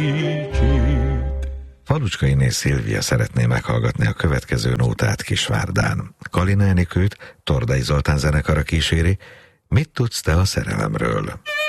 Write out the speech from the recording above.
Falucskai Szilvia szeretné meghallgatni a következő nótát Kisvárdán. Kalina Enikőt Tordai Zoltán zenekara kíséri. Mit tudsz te a szerelemről?